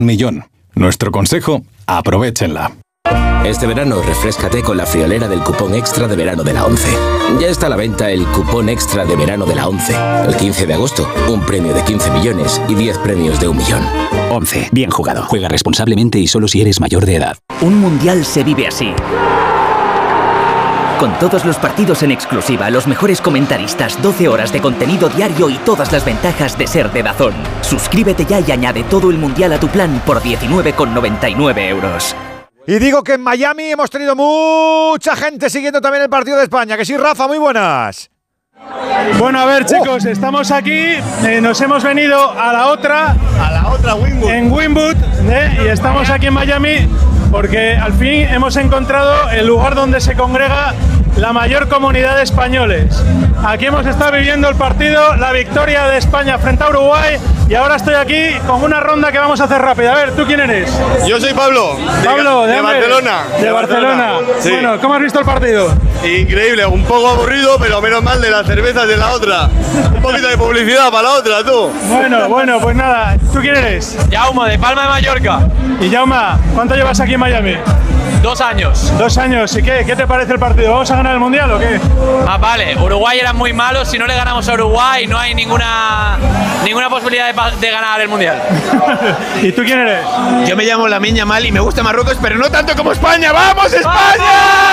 millón. Nuestro consejo, aprovéchenla. Este verano refréscate con la friolera del cupón extra de verano de la ONCE. Ya está a la venta el cupón extra de verano de la ONCE. El 15 de agosto, un premio de 15 millones y 10 premios de 1 millón. ONCE, bien jugado. Juega responsablemente y solo si eres mayor de edad. Un mundial se vive así. Con todos los partidos en exclusiva, los mejores comentaristas, 12 horas de contenido diario y todas las ventajas de ser de DAZN. Suscríbete ya y añade todo el mundial a tu plan por 19,99 euros. Y digo que en Miami hemos tenido mucha gente siguiendo también el partido de España. Que sí, Rafa, muy buenas. Bueno, a ver, chicos, estamos aquí, nos hemos venido a la otra Wynwood. En Wynwood, y estamos aquí en Miami porque al fin hemos encontrado el lugar donde se congrega la mayor comunidad de españoles. Aquí hemos estado viviendo el partido, la victoria de España frente a Uruguay, y ahora estoy aquí con una ronda que vamos a hacer rápida. A ver, ¿tú quién eres? Yo soy Pablo. Pablo, de Barcelona. De Barcelona. Sí. Bueno, ¿cómo has visto el partido? Increíble, un poco aburrido, pero menos mal de las cervezas de la otra. Un poquito de publicidad para la otra, tú. Bueno, pues nada. ¿Tú quién eres? Jaume, de Palma de Mallorca. Y Jaume, ¿cuánto llevas aquí en Miami? 2 años. 2 años, ¿y qué te parece el partido? ¿Vamos a ganar el Mundial o qué? Vale, Uruguay era muy malo, si no le ganamos a Uruguay no hay ninguna posibilidad de ganar el Mundial. ¿Y tú quién eres? Yo me llamo Lamine Yamal y me gusta Marruecos, pero no tanto como España. ¡Vamos, España!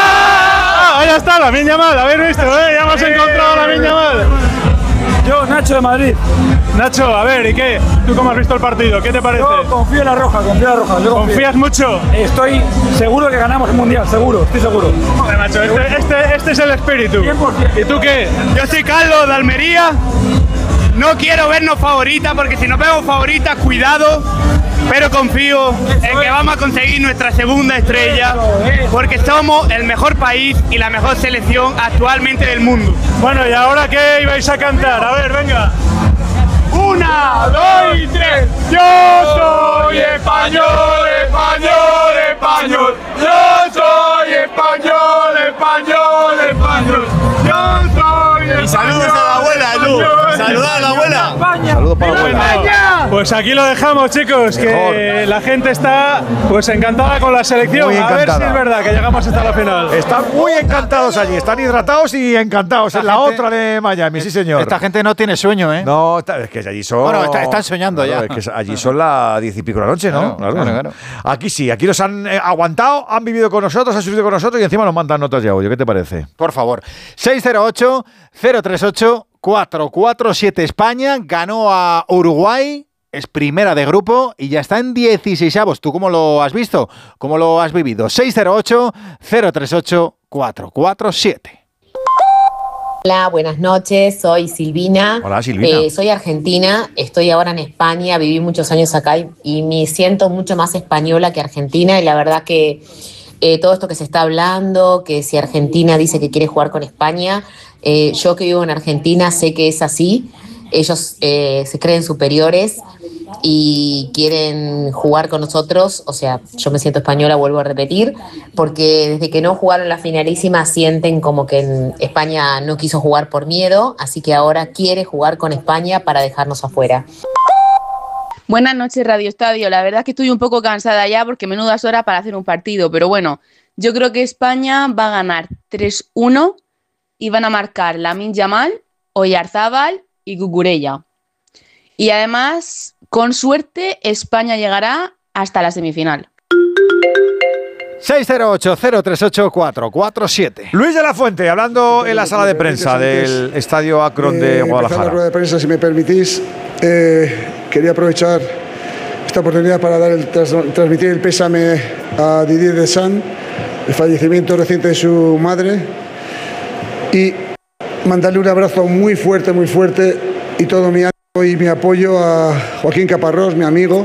Ahí está, Lamine Yamal, habéis visto, ya hemos encontrado a Lamine Yamal. Yo, Nacho de Madrid. Nacho, a ver, ¿y qué? ¿Tú cómo has visto el partido? ¿Qué te parece? Yo confío en la Roja. Yo ¿Confías mucho? Estoy seguro que ganamos el Mundial, estoy seguro. Joder, macho, este es el espíritu. 100%. ¿Y tú qué? Yo soy Carlos de Almería. No quiero vernos favoritas porque si nos vemos favoritas, cuidado. Pero confío en que vamos a conseguir nuestra segunda estrella porque somos el mejor país y la mejor selección actualmente del mundo. Bueno, ¿y ahora qué ibais a cantar? A ver, venga. 1, 2 y 3. Yo soy español, español, español. Yo soy español, español, español. Yo soy español. Y saludos a la abuela, tú. Saludad a la abuela. Saludos para la abuela. Pues aquí lo dejamos, chicos, que la gente está pues encantada con la selección. A ver si es verdad que llegamos hasta la final. Están muy encantados allí, están hidratados y encantados. En la otra de Miami, sí señor. Esta gente no tiene sueño, ¿eh? No, es que allí son… Bueno, están soñando ya. Es que allí son las 10 y pico de la noche, ¿no? Claro. Aquí sí, aquí los han aguantado, han vivido con nosotros, han sufrido con nosotros y encima nos mandan notas de audio. ¿Qué te parece? Por favor. 608-038-447. España ganó a Uruguay. Es primera de grupo y ya está en 16avos. ¿Tú cómo lo has visto? ¿Cómo lo has vivido? 608-038-447. Hola, buenas noches. Soy Silvina. Hola, Silvina. Soy argentina. Estoy ahora en España. Viví muchos años acá y me siento mucho más española que argentina. Y la verdad que todo esto que se está hablando, que si Argentina dice que quiere jugar con España, yo que vivo en Argentina sé que es así. Ellos se creen superiores y quieren jugar con nosotros. O sea, yo me siento española, vuelvo a repetir, porque desde que no jugaron la finalísima sienten como que en España no quiso jugar por miedo, así que ahora quiere jugar con España para dejarnos afuera. Buenas noches, Radio Estadio. La verdad es que estoy un poco cansada ya porque menudas horas para hacer un partido, pero bueno, yo creo que España va a ganar 3-1 y van a marcar Lamine Yamal, Oyarzábal y Cucurella. Y además, con suerte, España llegará hasta la semifinal. 608-038-447. Luis de la Fuente, hablando en la sala de prensa del Estadio Akron de Guadalajara. La rueda de prensa, si me permitís, quería aprovechar esta oportunidad para transmitir el pésame a Didier Deschamps, el fallecimiento reciente de su madre, y mandarle un abrazo muy fuerte y todo mi ánimo y mi apoyo a Joaquín Caparrós, mi amigo,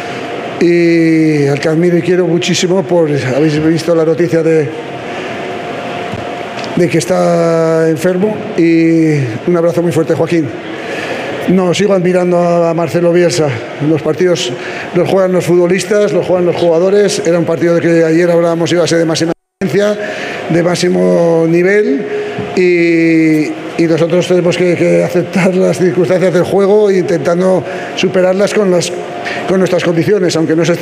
y al que admiro y quiero muchísimo. Habéis visto la noticia de que está enfermo, y un abrazo muy fuerte, Joaquín. No, sigo admirando a Marcelo Bielsa. Los partidos los juegan los futbolistas, los juegan los jugadores. Era un partido de que ayer hablábamos iba a ser de máxima exigencia, de máximo nivel, y nosotros tenemos que aceptar las circunstancias del juego e intentando superarlas con con nuestras condiciones, aunque no se esté